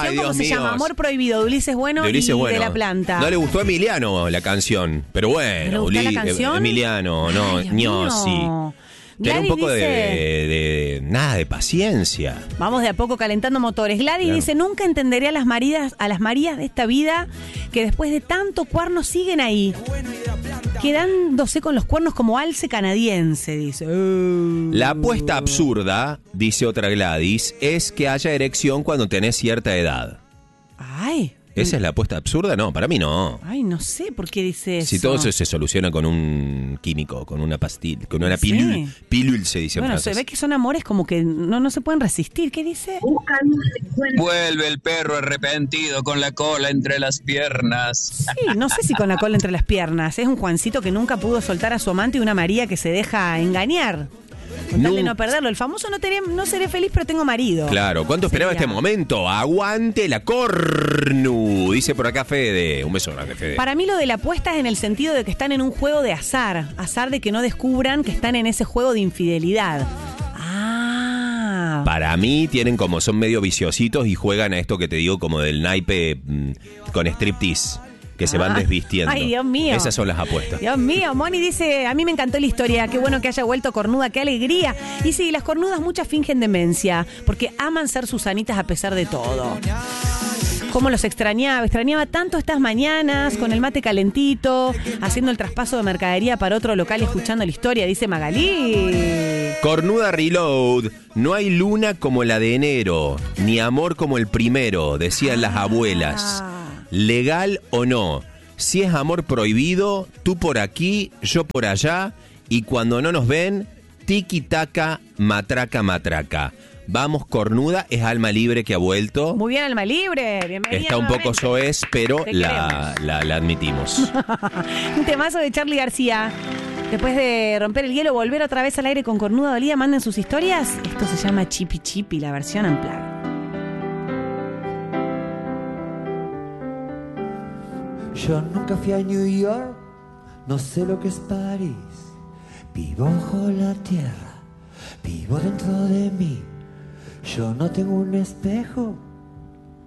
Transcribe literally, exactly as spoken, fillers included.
Ay, ¿cómo Dios se mío. llama? Amor Prohibido, de Ulises Bueno De Ulises y Bueno. de La Planta. No le gustó a Emiliano la canción, pero bueno, ¿No le gustó la Uli- canción? Emiliano, no, Ay, Dios Ñosi. mío. Tiene un Gladys poco de, dice- de, de- nada, de paciencia. Vamos de a poco calentando motores. Gladys Claro. dice, nunca entenderé a las Marías, a las Marías de esta vida que después de tanto cuerno siguen ahí. Quedándose con los cuernos como alce canadiense, dice. Uh. La apuesta absurda, dice otra Gladys, es que haya erección cuando tenés cierta edad. Ay. ¿Esa es la apuesta absurda? No, para mí no. Ay, no sé por qué dice eso. Si todo eso se soluciona con un químico, con una pastilla, con una Sí. pilul, pilul se dice en Bueno, se francés. ve que son amores como que no, no se pueden resistir. ¿Qué dice? Vuelve el perro arrepentido con la cola entre las piernas. Sí, no sé si con la cola entre las piernas. Es un Juancito que nunca pudo soltar a su amante y una María que se deja engañar. Con tal de No. no perderlo. El famoso no, teré- no seré feliz, pero tengo marido. Claro, ¿cuánto esperaba Sería. este momento? Aguante la cornu, dice por acá Fede. Un beso grande, Fede. Para mí lo de la apuesta es en el sentido de que están en un juego de azar. Azar de que no descubran que están en ese juego de infidelidad. Ah. Para mí tienen como, son medio viciositos y juegan a esto que te digo como del naipe mm, con striptease, que se van Ah. desvistiendo. Ay, Dios mío. Esas son las apuestas. Dios mío, Moni dice, a mí me encantó la historia, qué bueno que haya vuelto cornuda, qué alegría. Y sí, las cornudas muchas fingen demencia, porque aman ser Susanitas a pesar de todo. Cómo los extrañaba, extrañaba tanto estas mañanas, con el mate calentito, haciendo el traspaso de mercadería para otro local y escuchando la historia, dice Magalí. Cornuda Reload, no hay luna como la de enero, ni amor como el primero, decían las abuelas. Legal o no, si es amor prohibido, tú por aquí, yo por allá, y cuando no nos ven, tiki taca, matraca, matraca. Vamos, cornuda, es alma libre que ha vuelto. Muy bien, Alma Libre, bienvenida. Está un poco nuevamente. soez, pero Te la, la, la admitimos. Un temazo de Charly García. Después de romper el hielo, volver otra vez al aire con Cornuda Dolida, manden sus historias. Esto se llama Chipi Chipi, la versión unplugged. Yo nunca fui a New York, no sé lo que es París. Vivo bajo la tierra, vivo dentro de mí. Yo no tengo un espejo,